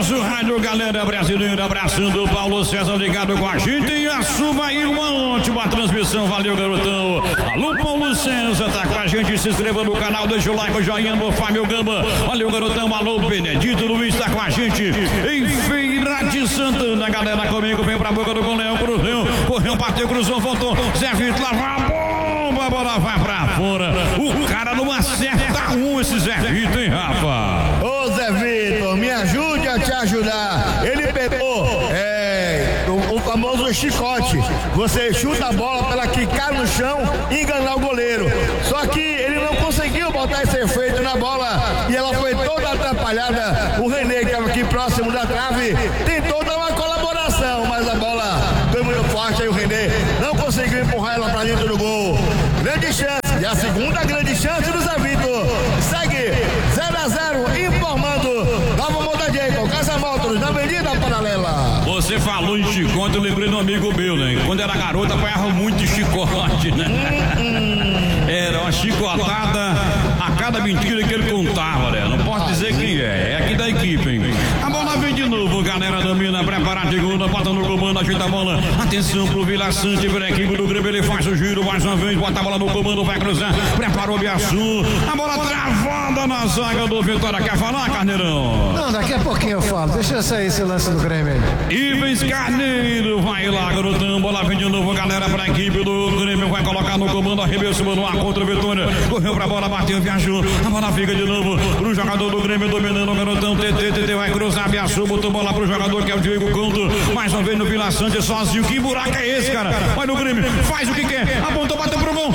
do rádio, galera brasileira, abraçando o Paulo César ligado com a gente e assuma aí uma ótima transmissão, valeu garotão. Alô Paulo César, tá com a gente, se inscreva no canal, deixa o like, o joinha no Fábio Gama, valeu garotão. Alô Benedito Luiz, tá com a gente em Feira de Santana, galera comigo, vem pra boca do goleiro, correu, bateu, cruzou, voltou, Zé Vitor, lava a bomba, a bola vai pra fora, o cara não acerta esse Zé Vitor, hein, Rafa? Ô Zé Vitor, me ajude a te ajudar. Ele pegou o famoso chicote. Você chuta a bola para ela quicar no chão e enganar o goleiro. Só que ele não conseguiu botar esse efeito na bola e ela foi toda atrapalhada. O René, que estava aqui próximo da trave, tentou dar uma colaboração, mas a bola foi muito forte. Aí o René não conseguiu empurrar ela para dentro do gol. Grande chance. E a segunda grande chance do Zé Vitor. Segue 0-0, informando Nova Moda Jacob, Casa Motors, na Avenida Paralela. Você falou em chicote, eu lembrei de um amigo meu, né? Quando era garota, apanhava muito de chicote, né? Era uma chicotada a cada mentira que ele contava, né? Não posso dizer quem é aqui da equipe, hein? A bola vem de novo, galera da mina, prepara a segunda, bota no comando, ajeita a bola. Atenção pro Vila Sante, pela equipe do Grêmio, ele faz o giro mais uma vez, bota a bola no comando, vai cruzar, preparou o Biaçu, a bola travada na zaga do Vitória. Quer falar, Carneirão? Não, daqui a pouquinho eu falo, deixa eu sair esse lance do Grêmio aí. Ives Carneiro, vai lá, garotão, bola vem de novo, galera, pra equipe do Grêmio, vai colocar no comando, arremesso no ar contra o Vitória, correu pra bola, bateu, viajou, a bola fica de novo pro jogador do Grêmio, dominando o garotão, TT, vai cruzar, Biaçu, botou bola pro jogador que é o Diego Couto, mais uma vez no Vila Sante, sozinho, que buraco é esse, cara? Vai no Grêmio, faz o que quer, apontou, bateu pro gol,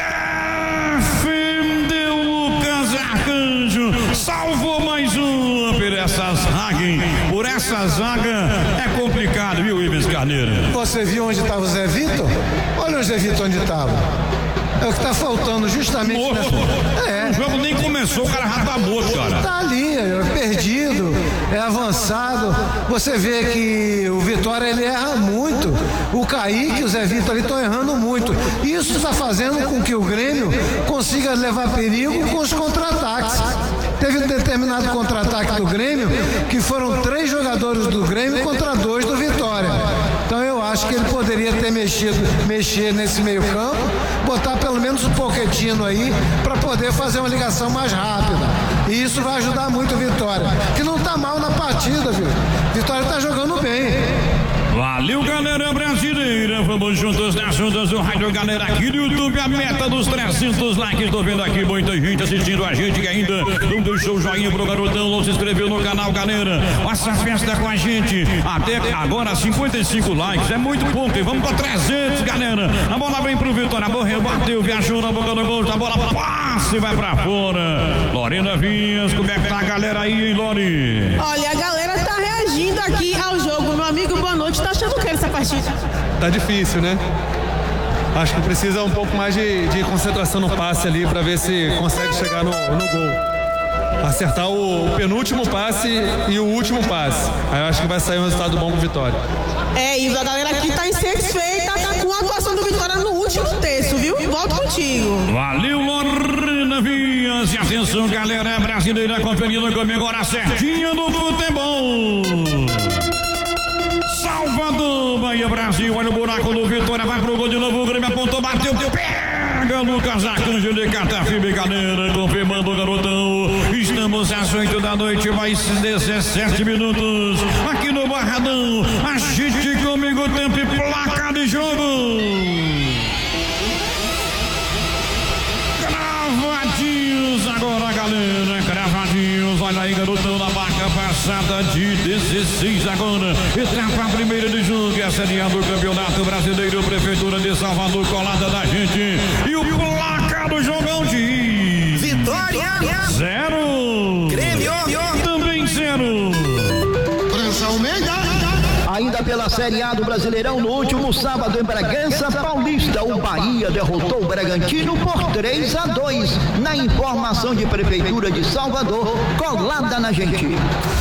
defendeu Lucas Arcanjo, salvou mais uma por essa zaga é complicado, viu, Ives Carneiro? Você viu onde estava o Zé Vitor? Olha o Zé Vitor onde estava. É o que está faltando justamente. O jogo nem começou, o cara já tá morto, cara. Tá ali, é perdido, é avançado. Você vê que o Vitória ele erra muito. O Kaique e o Zé Vitor ali estão errando muito. Isso está fazendo com que o Grêmio consiga levar perigo com os contra-ataques. Teve um determinado contra-ataque do Grêmio que foram 3 jogadores do Grêmio contra 2 do Vitória. Então eu acho que ele poderia ter mexer nesse meio campo, botar pelo menos um Pochettino aí para poder fazer uma ligação mais rápida. E isso vai ajudar muito o Vitória, que não tá mal na partida, viu? Vitória tá jogando bem. Valeu, galera brasileira. Vamos juntos nas juntas do rádio, galera, aqui no YouTube. A meta dos 300 likes. Tô vendo aqui muita gente assistindo a gente que ainda não deixou o joinha pro garotão, não se inscreveu no canal, galera. Essa festa com a gente. Até agora 55 likes. É muito pouco. Vamos pra 300, galera. A bola vem pro Vitória. Morreu, bateu, viajou na boca do gol. A bola passa e vai pra fora. Lorena Vinhas, como é que tá a galera aí, hein, Lori? Olha, a galera tá reagindo aqui ao jogo. Meu amigo, boa noite. Tá achando o que essa partida? Tá difícil, né? Acho que precisa um pouco mais de concentração no passe ali para ver se consegue chegar no gol. Acertar o penúltimo passe e o último passe. Aí eu acho que vai sair um resultado bom pro Vitória. Ivo, a galera aqui tá insatisfeita com a atuação do Vitória no último terço, viu? Volto contigo. Valeu, Lorena Vinhas. E atenção, galera brasileira, conferindo comigo agora certinho no futebol. Salvador, Bahia, Brasil, olha o buraco do Vitória, vai pro gol de novo, o Grêmio apontou, bateu, pega Lucas Arcanjo de Catafim, galera, confirmando o garotão. Estamos às 8 da noite, mais 17 minutos, aqui no Barradão. Agite comigo, tempo e placa de jogo. Cravadinhos agora, galera, cravadinhos, olha aí, garotão, na barca passada de 16 agora, etapa primeira de jogo, a Série A do Campeonato Brasileiro, Prefeitura de Salvador, colada da gente, e o placar do jogão de Vitória 0, Grêmio também 0. Ainda pela Série A do Brasileirão, no último sábado em Bragança Paulista, o Bahia derrotou o Bragantino por 3-2. Na informação de Prefeitura de Salvador, colada na gente.